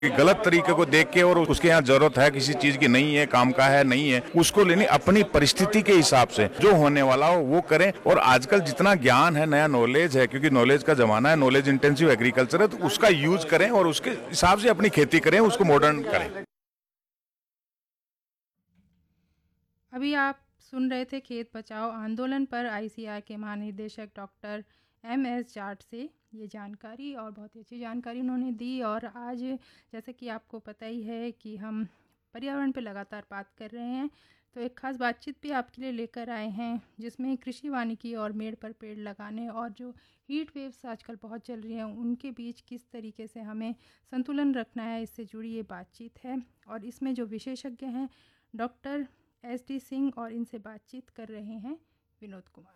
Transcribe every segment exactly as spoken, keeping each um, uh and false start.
गलत तरीके को देख के और उसके यहाँ जरूरत है किसी चीज की नहीं है, काम का है नहीं है, उसको लेनी अपनी परिस्थिति के हिसाब से जो होने वाला हो वो करें। और आजकल जितना ज्ञान है, नया नॉलेज है, क्योंकि नॉलेज का जमाना है, नॉलेज इंटेंसिव एग्रीकल्चर है, तो उसका यूज करें और उसके हिसाब से अपनी खेती करें, उसको मॉडर्न करें। अभी आप सुन रहे थे खेत बचाओ आंदोलन पर आईसीआर के महानिदेशक डॉक्टर एम एस जाट से ये जानकारी, और बहुत ही अच्छी जानकारी उन्होंने दी। और आज जैसे कि आपको पता ही है कि हम पर्यावरण पे लगातार बात कर रहे हैं, तो एक खास बातचीत भी आपके लिए लेकर आए हैं जिसमें कृषि वानिकी और मेड़ पर पेड़ लगाने और जो हीट वेव्स आजकल बहुत चल रही हैं उनके बीच किस तरीके से हमें संतुलन रखना है, इससे जुड़ी ये बातचीत है। और इसमें जो विशेषज्ञ हैं डॉक्टर एस डी सिंह, और इनसे बातचीत कर रहे हैं विनोद कुमार।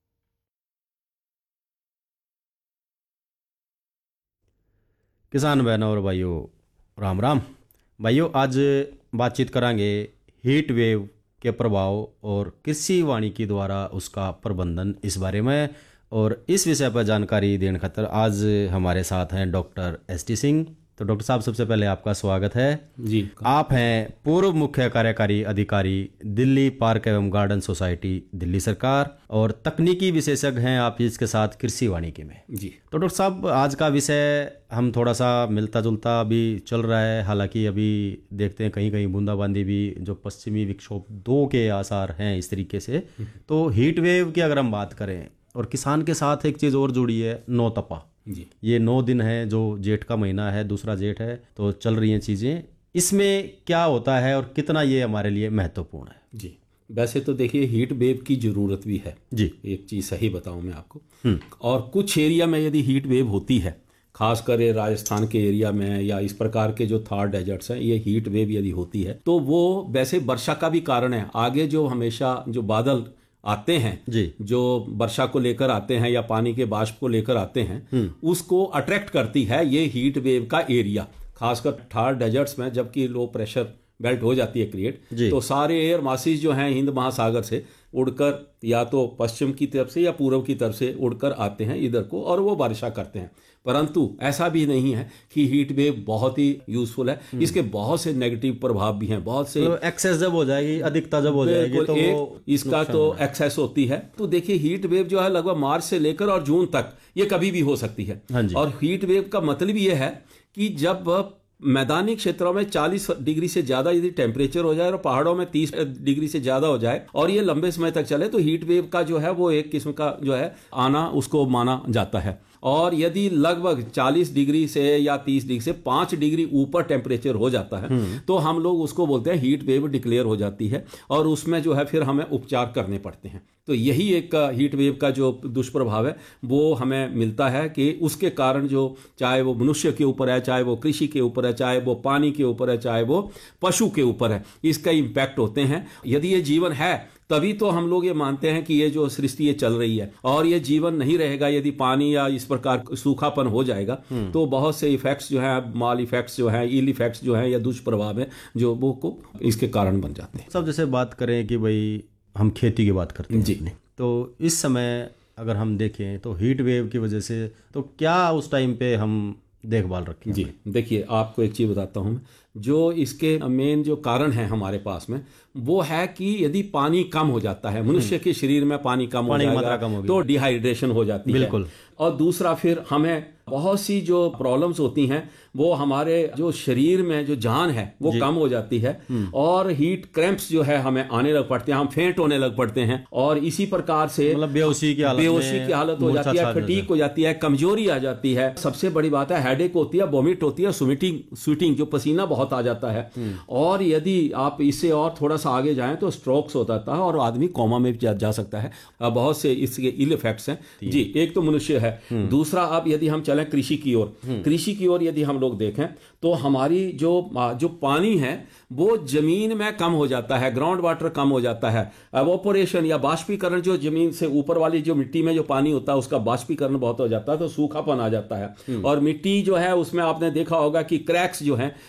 किसान बहनों और भाइयों, राम राम। भाइयों, आज बातचीत करांगे हीट वेव के प्रभाव और कृषि वानिकी द्वारा उसका प्रबंधन, इस बारे में। और इस विषय पर जानकारी देने खातिर आज हमारे साथ हैं डॉक्टर एस टी सिंह। तो डॉक्टर साहब, सबसे पहले आपका स्वागत है जी। आप हैं पूर्व मुख्य कार्यकारी अधिकारी दिल्ली पार्क एवं गार्डन सोसाइटी दिल्ली सरकार, और तकनीकी विशेषज्ञ हैं आप इसके साथ कृषि वानिकी में जी। तो डॉक्टर साहब, आज का विषय हम थोड़ा सा मिलता जुलता भी चल रहा है, हालांकि अभी देखते हैं कहीं कहीं बूंदाबांदी भी, जो पश्चिमी विक्षोभ दो के आसार हैं इस तरीके से। तो हीट वेव की अगर हम बात करें, और किसान के साथ एक चीज़ और जुड़ी है, नौ तपा जी। ये नौ दिन है, जो जेठ का महीना है, दूसरा जेठ है, तो चल रही हैं चीज़ें। इसमें क्या होता है और कितना ये हमारे लिए महत्वपूर्ण है? जी, वैसे तो देखिए हीट वेव की ज़रूरत भी है जी। एक चीज़ सही बताऊं मैं आपको, और कुछ एरिया में यदि हीट वेव होती है, खासकर ये राजस्थान के एरिया में या इस प्रकार के जो थार डेजर्ट्स हैं, ये हीट वेव यदि होती है तो वो वैसे वर्षा का भी कारण है। आगे जो हमेशा जो बादल आते हैं जी, जो वर्षा को लेकर आते हैं या पानी के बाष्प को लेकर आते हैं, उसको अट्रैक्ट करती है ये हीट वेव का एरिया। खासकर थार डेजर्ट्स में जबकि लो प्रेशर बेल्ट हो जाती है क्रिएट, तो सारे एयर मासेस जो हैं हिंद महासागर से उड़कर या तो पश्चिम की तरफ से या पूर्व की तरफ से उड़कर आते हैं इधर को, और वो वर्षा करते हैं। परंतु ऐसा भी नहीं है कि हीट वेव बहुत ही यूजफुल है, इसके बहुत से नेगेटिव प्रभाव भी हैं, बहुत से। तो एक्सेस जब हो जाएगी, अधिकता जब हो जाएगी, तो वो इसका तो एक्सेस होती है। तो देखिए हीट वेव जो है लगभग मार्च से लेकर और जून तक ये कभी भी हो सकती है। और हीट वेव का मतलब ये है कि जब मैदानी क्षेत्रों में चालीस डिग्री से ज्यादा यदि टेम्परेचर हो जाए और पहाड़ों में तीस डिग्री से ज्यादा हो जाए और ये लंबे समय तक चले, तो हीट वेव का जो है वो एक किस्म का जो है आना उसको माना जाता है। और यदि लगभग चालीस डिग्री से या तीस डिग्री से पाँच डिग्री ऊपर टेम्परेचर हो जाता है तो हम लोग उसको बोलते हैं हीट वेव डिक्लेयर हो जाती है, और उसमें जो है फिर हमें उपचार करने पड़ते हैं। तो यही एक हीट वेव का जो दुष्प्रभाव है वो हमें मिलता है कि उसके कारण जो, चाहे वो मनुष्य के ऊपर है, चाहे वो कृषि के ऊपर है, चाहे वो पानी के ऊपर है, चाहे वो पशु के ऊपर है, इसका इम्पैक्ट होते हैं। यदि ये जीवन है तभी तो हम लोग ये मानते हैं कि ये जो सृष्टि ये चल रही है, और ये जीवन नहीं रहेगा यदि पानी या इस प्रकार सूखापन हो जाएगा तो बहुत से इफेक्ट्स जो है, माल इफेक्ट्स जो है, इल इफेक्ट्स जो है या दुष्प्रभाव है जो वो को इसके कारण बन जाते हैं। सब जैसे बात करें कि भाई हम खेती की बात करते हैं जी, तो इस समय अगर हम देखें तो हीट वेव की वजह से तो क्या उस टाइम पे हम देखभाल रखें? जी देखिए, आपको एक चीज़ बताता हूँ, जो इसके मेन जो कारण है हमारे पास में वो है कि यदि पानी कम हो जाता है, मनुष्य के शरीर में पानी कम हो जाएगा तो डिहाइड्रेशन हो जाती है। बिल्कुल। और दूसरा फिर हमें बहुत सी जो प्रॉब्लम्स होती हैं वो हमारे जो शरीर में जो जान है वो कम हो जाती है, और हीट क्रैम्प्स जो है हमें आने लग पड़ते हैं, हम फेंट होने लग पड़ते हैं, और इसी प्रकार से मतलब बेहोशी की हालत बेहोशी की हालत हो जाती है, फटीक हो जाती है, कमजोरी आ जाती है। सबसे बड़ी बात है हेडेक होती है, वोमिट होती है, स्वेटिंग स्वेटिंग जो पसीना बहुत आ जाता है, और यदि आप इससे और थोड़ा सा आगे जाएं तो स्ट्रोक्स हो जाता है और आदमी कोमा में जा, जा सकता है। बहुत से इसके इल इफेक्ट्स हैं जी। एक तो मनुष्य है, दूसरा अब यदि हम चलें कृषि की ओर, कृषि की ओर यदि हम लोग देखें तो हमारी जो जो पानी है वो जमीन में कम हो जाता है, ग्राउंड वाटर कम हो जाता है, एवोपोरेशन या बाष्पीकरण, जो जमीन से ऊपर वाली जो मिट्टी में जो पानी होता है उसका बाष्पीकरण बहुत हो जाता है, तो सूखापन आ जाता है, और मिट्टी जो है उसमें आपने देखा होगा कि क्रैक्स जो हैं वो आ जाते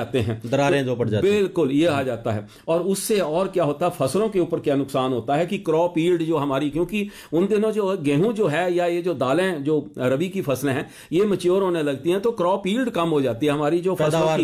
जाते हैं, दरारें जो पड़ जाती हैं, बिल्कुल ये आ जाता है। और उससे और क्या होता है, फसलों के ऊपर क्या नुकसान होता है कि क्रॉप यील्ड जो हमारी, क्योंकि उन दिनों जो गेहूं जो है या ये जो दालें जो रबी की फसलें हैं ये मैच्योर होने लगती हैं तो क्रॉप यील्ड कम हो जाती है, हमारी जो फसलों की